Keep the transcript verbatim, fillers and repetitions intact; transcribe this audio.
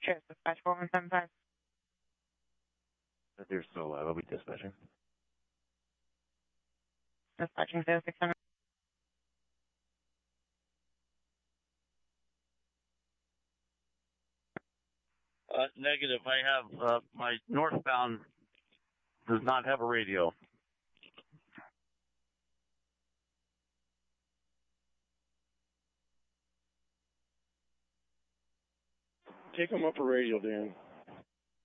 Cheers, dispatch four one seven five. They're still alive. I'll be dispatching. Dispatching zero six hundred. Uh, negative. I have, uh, my northbound does not have a radio. Take them up a radio, Dan.